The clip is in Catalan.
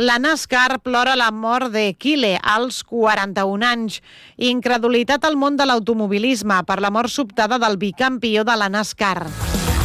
La NASCAR plora la mort de Kyle als 41 anys. Incredulitat al món de l'automobilisme per la mort sobtada del bicampió de la NASCAR.